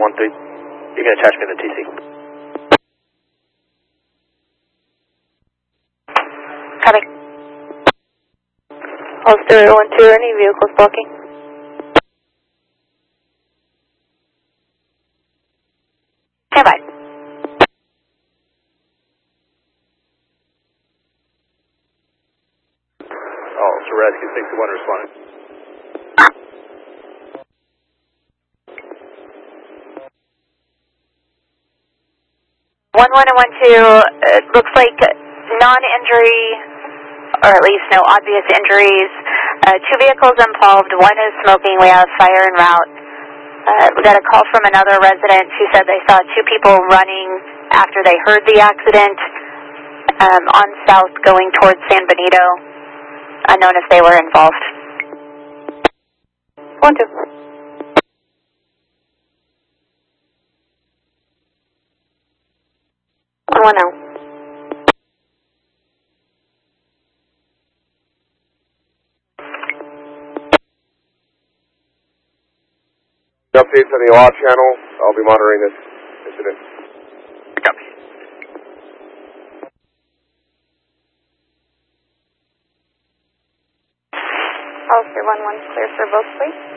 113. You can attach me to the TC. Copy. Holster 12, any vehicles blocking? Stand by. Oh, so Rescue 61 responding. One and 1-2, it looks like non-injury, or at least no obvious injuries. 2 vehicles involved, one is smoking, we have fire en route. We got a call from another resident who said they saw 2 people running after they heard the accident on south going towards San Benito. Unknown if they were involved. 1-2. One now. Updates on the AWA channel. I'll be monitoring this incident. Copy. Holster 11, clear for both, please.